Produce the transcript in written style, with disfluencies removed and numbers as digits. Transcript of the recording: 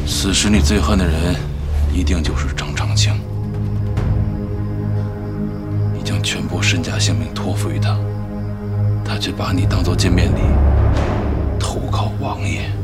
此时你最恨的人，一定就是张长青。你将全部身家性命托付于他，他却把你当作见面礼，投靠王爷。